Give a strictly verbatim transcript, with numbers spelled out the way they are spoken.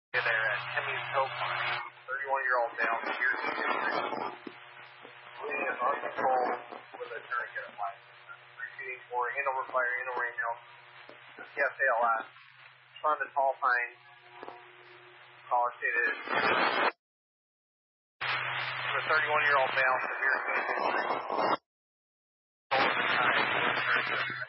there at Hemmings Hill Farm. thirty-one-year-old male, severe injury. Bleeding and uncontrolled with a tourniquet applied. Proceeding for Hanover Fire, Hanover ambulance. C S A L S. Responded Paul Pine. Caller stated a thirty-one-year-old male, severe injury. Over the time.